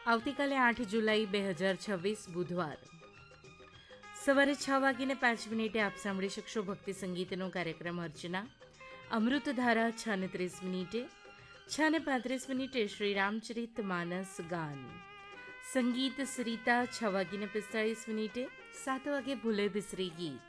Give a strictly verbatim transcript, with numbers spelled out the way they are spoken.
આવતીકાલે આઠ જુલાઈ બે હજાર છવ્વીસ બુધવાર સવારે છ વાગીને પાંચ મિનિટે આપ સાંભળી શકશો ભક્તિ સંગીતનો કાર્યક્રમ અર્ચના. અમૃતધારા છ ને ત્રીસ મિનિટે, છ ને પાંત્રીસ મિનિટે શ્રી રામચરિત માનસ ગાન. સંગીત સરિતા છ વાગીને પિસ્તાળીસ મિનિટે, સાત વાગે ભૂલે બિસરી ગીત.